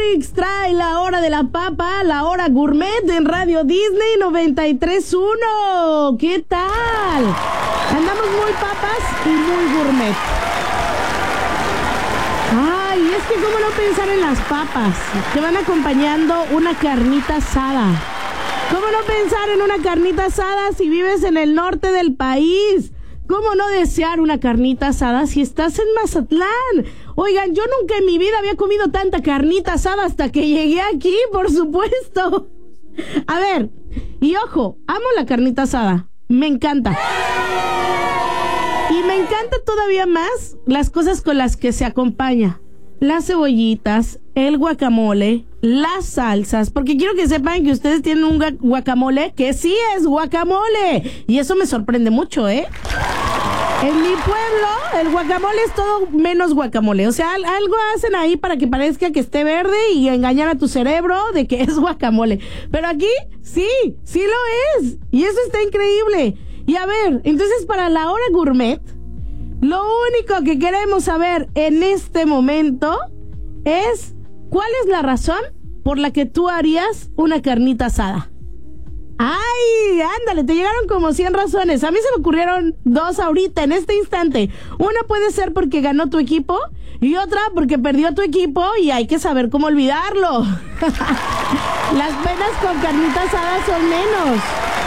Netflix trae la hora de la papa, la hora gourmet en Radio Disney 93.1. ¿Qué tal? Andamos muy papas y muy gourmet. Ay, es que cómo no pensar en las papas que van acompañando una carnita asada. ¿Cómo no pensar en una carnita asada si vives en el norte del país? ¿Cómo no desear una carnita asada si estás en Mazatlán? Oigan, yo nunca en mi vida había comido tanta carnita asada hasta que llegué aquí, por supuesto. A ver, y ojo, amo la carnita asada, me encanta. Y me encanta todavía más las cosas con las que se acompaña. Las cebollitas, el guacamole, las salsas, porque quiero que sepan que ustedes tienen un guacamole que sí es guacamole. Y eso me sorprende mucho, ¿eh? En mi pueblo, el guacamole es todo menos guacamole. O sea, algo hacen ahí para que parezca que esté verde y engañar a tu cerebro de que es guacamole. Pero aquí, sí lo es. Y eso está increíble. Y a ver, entonces para la hora gourmet, lo único que queremos saber en este momento es ¿cuál es la razón por la que tú harías una carnita asada? ¡Ay! Ándale, te llegaron como 100 razones. A mí se me ocurrieron 2 ahorita, en este instante. Una puede ser porque ganó tu equipo y otra porque perdió tu equipo y hay que saber cómo olvidarlo. Las penas con carnita asada son menos.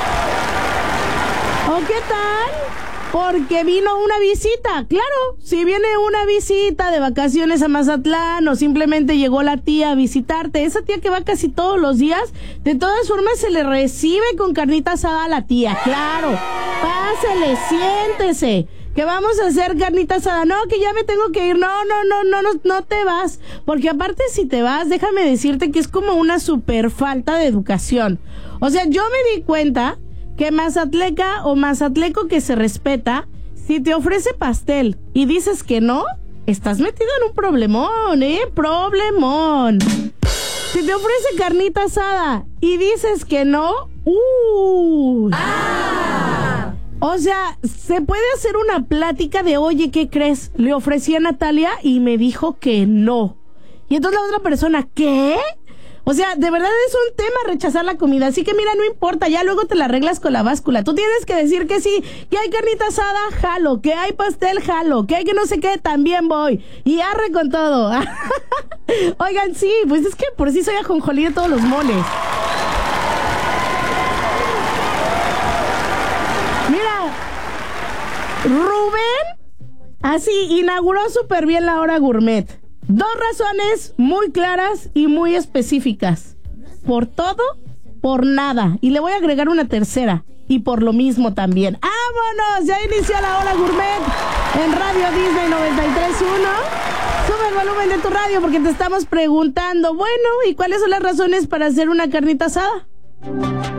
¿O qué tal? Porque vino una visita. Claro, si viene una visita de vacaciones a Mazatlán o simplemente llegó la tía a visitarte, esa tía que va casi todos los días, de todas formas se le recibe con carnita asada a la tía. Claro, pásele, siéntese, que vamos a hacer carnita asada. No, que ya me tengo que ir. No te vas. Porque aparte si te vas, déjame decirte que es como una super falta de educación. O sea, yo me di cuenta que mazatleca o mazatleco que se respeta, si te ofrece pastel y dices que no, estás metido en un problemón, problemón. Si te ofrece carnita asada y dices que no, O sea, se puede hacer una plática de, oye, ¿qué crees? Le ofrecí a Natalia y me dijo que no. Y entonces la otra persona, ¿qué? O sea, de verdad es un tema rechazar la comida. Así que mira, no importa, ya luego te la arreglas con la báscula. Tú tienes que decir que sí, que hay carnita asada, jalo, que hay pastel, jalo, que hay que no sé qué, también voy. Y arre con todo. Oigan, sí, pues es que por sí soy ajonjolí de todos los moles. Mira, Rubén, así, inauguró súper bien la hora gourmet. 2 razones muy claras y muy específicas. Por todo, por nada. Y le voy a agregar una tercera. Y por lo mismo también. ¡Vámonos! Ya inició la hora gourmet en Radio Disney 93.1. Sube el volumen de tu radio porque te estamos preguntando, bueno, ¿y cuáles son las razones para hacer una carnita asada?